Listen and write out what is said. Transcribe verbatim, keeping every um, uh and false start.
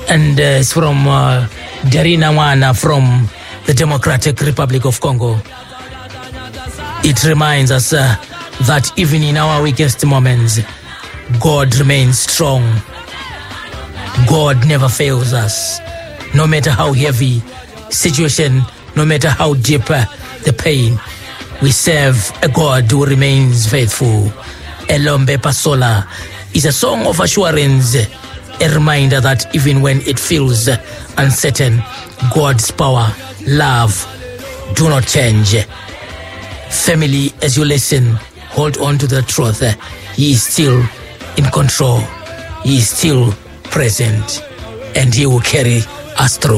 and uh, it's from uh, Darina Wana from the Democratic Republic of Congo. It reminds us uh, that even in our weakest moments, God remains strong. God never fails us. No matter how heavy situation, no matter how deep uh, the pain, we serve a God who remains faithful. Elombe Pasola is a song of assurance, a reminder that even when it feels uncertain, God's power, love, do not change. Family, as you listen, hold on to the truth. He is still in control. He is still present, and He will carry us through.